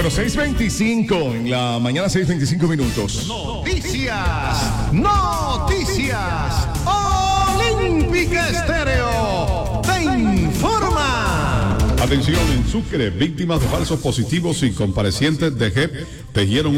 Pero 6:25 en la mañana, 6:25 minutos. Noticias. Olímpica Estéreo te informa. Atención, en Sucre, víctimas de falsos positivos y comparecientes de JEP tejieron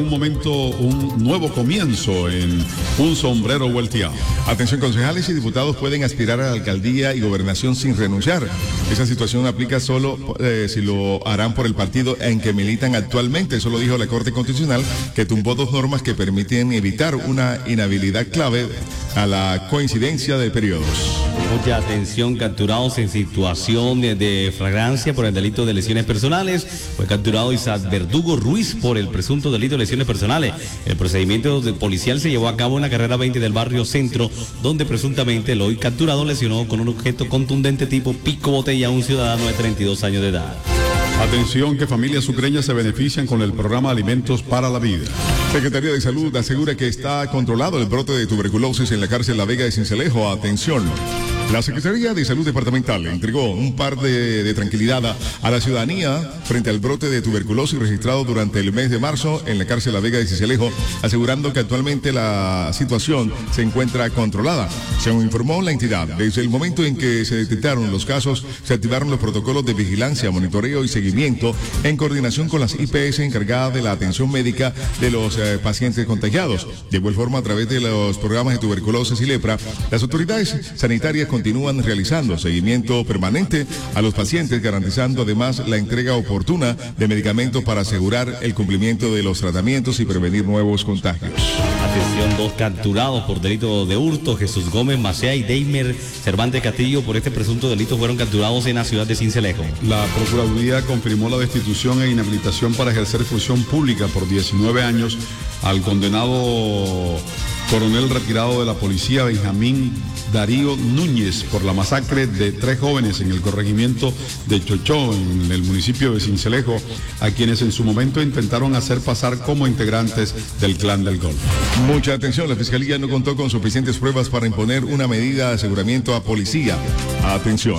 un nuevo comienzo en un sombrero volteado. Atención, concejales y diputados pueden aspirar a la alcaldía y gobernación sin renunciar. Esa situación aplica solo si lo harán por el partido en que militan actualmente. Eso lo dijo la Corte Constitucional, que tumbó 2 normas que permiten evitar una inhabilidad clave a la coincidencia de periodos. Mucha atención, capturados en situación de flagrancia por el delito de lesiones personales. Fue capturado Isaac Verdugo Ruiz por el presunto delito de lesiones personales. El procedimiento policial se llevó a cabo en la carrera 20 del barrio Centro, donde presuntamente el hoy capturado lesionó con un objeto contundente tipo pico botella a un ciudadano de 32 años de edad. Atención, que familias sucreñas se benefician con el programa Alimentos para la Vida. Secretaría de Salud asegura que está controlado el brote de tuberculosis en la cárcel La Vega de Sincelejo. Atención. La Secretaría de Salud Departamental entregó un par de tranquilidad a la ciudadanía frente al brote de tuberculosis registrado durante el mes de marzo en la cárcel La Vega de Sincelejo, asegurando que actualmente la situación se encuentra controlada. Según informó la entidad, desde el momento en que se detectaron los casos, se activaron los protocolos de vigilancia, monitoreo y seguimiento en coordinación con las IPS encargadas de la atención médica de los pacientes contagiados. De igual forma, a través de los programas de tuberculosis y lepra, las autoridades sanitarias continúan realizando seguimiento permanente a los pacientes, garantizando además la entrega oportuna de medicamentos para asegurar el cumplimiento de los tratamientos y prevenir nuevos contagios. Atención, 2 capturados por delito de hurto. Jesús Gómez Macea y Deimer Cervantes Castillo por este presunto delito fueron capturados en la ciudad de Sincelejo. La Procuraduría confirmó la destitución e inhabilitación para ejercer función pública por 19 años al condenado coronel retirado de la policía Benjamín Darío Núñez por la masacre de 3 jóvenes en el corregimiento de Chochó, en el municipio de Sincelejo, a quienes en su momento intentaron hacer pasar como integrantes del Clan del Golfo. Mucha atención, la Fiscalía no contó con suficientes pruebas para imponer una medida de aseguramiento a policía. Atención.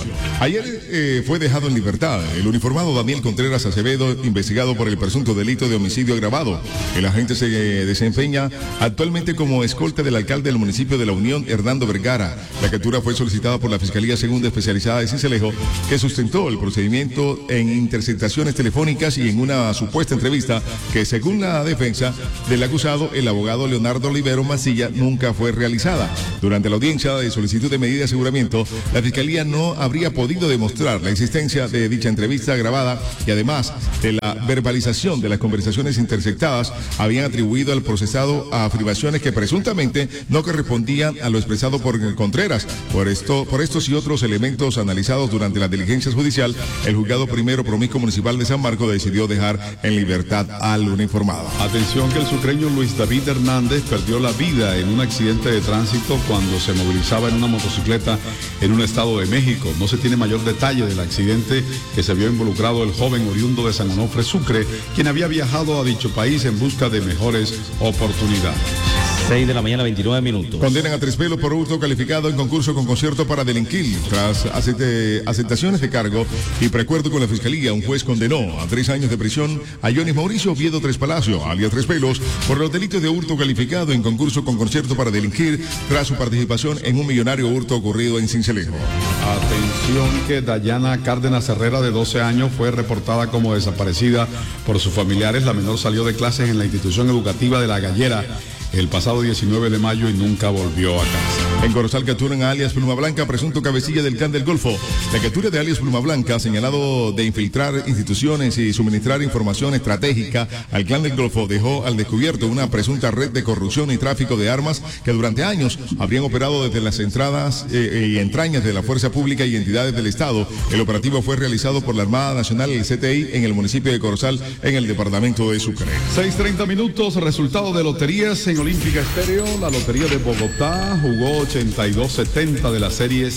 Ayer fue dejado en libertad el uniformado Daniel Contreras Acevedo, investigado por el presunto delito de homicidio agravado. El agente se desempeña actualmente como escolta del alcalde del municipio de La Unión, Hernando Vergara. La captura fue solicitada por la Fiscalía Segunda Especializada de Sincelejo, que sustentó el procedimiento en interceptaciones telefónicas y en una supuesta entrevista que, según la defensa del acusado, el abogado Leonardo Olivero Mancilla, nunca fue realizada. Durante la audiencia de solicitud de medida de aseguramiento, la Fiscalía no habría podido demostrar la existencia de dicha entrevista grabada y, además de la verbalización de las conversaciones interceptadas, habían atribuido al procesado a afirmaciones que presuntamente no correspondían a lo expresado por Contreras. Por estos y otros elementos analizados durante la diligencia judicial, el juzgado primero promiscuo municipal de San Marcos decidió dejar en libertad al uniformado. Atención, que el sucreño Luis David Hernández perdió la vida en un accidente de tránsito cuando se movilizaba en una motocicleta en un estado de México. No se tiene mayor detalle del accidente que se vio involucrado el joven oriundo de San Onofre, Sucre, quien había viajado a dicho país en busca de mejores oportunidades. 6 de la mañana, 29 minutos. Condenan a 3 pelos por hurto calificado en concurso con concierto para delinquir. Tras aceptaciones de cargo y preacuerdo con la Fiscalía, un juez condenó a 3 años de prisión a Johnny Mauricio Oviedo Tres Palacio, alias 3 pelos, por los delitos de hurto calificado en concurso con concierto para delinquir tras su participación en un millonario hurto ocurrido en Sincelejo. Atención, que Dayana Cárdenas Herrera, de 12 años, fue reportada como desaparecida por sus familiares. La menor salió de clases en la institución educativa de La Gallera el pasado 19 de mayo y nunca volvió a casa. En Corozal capturan a alias Pluma Blanca, presunto cabecilla del Clan del Golfo. La captura de alias Pluma Blanca, señalado de infiltrar instituciones y suministrar información estratégica al Clan del Golfo, dejó al descubierto una presunta red de corrupción y tráfico de armas que durante años habrían operado desde las entradas y entrañas de la fuerza pública y entidades del Estado. El operativo fue realizado por la Armada Nacional y el CTI en el municipio de Corozal, en el departamento de Sucre. 6:30 minutos, resultado de loterías en Olímpica Estéreo. La Lotería de Bogotá jugó 82-70 de la serie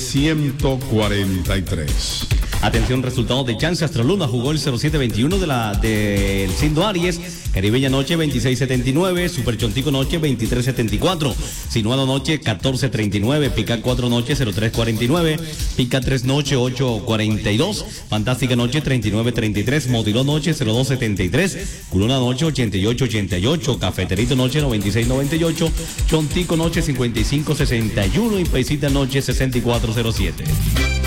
143. Atención, resultados de Chance Astroluna. Jugó el 0721 del Cindo Aries Caribeña noche 26.79, Super Chontico noche 23.74, Sinuano noche 14.39, Pica 4 noche 03.49, Pica 3 noche 8.42, Fantástica noche 39.33, Motiló noche 02.73, Culona noche 88.88, Cafeterito noche 96.98, Chontico noche 55.61 y Paisita noche 64.07.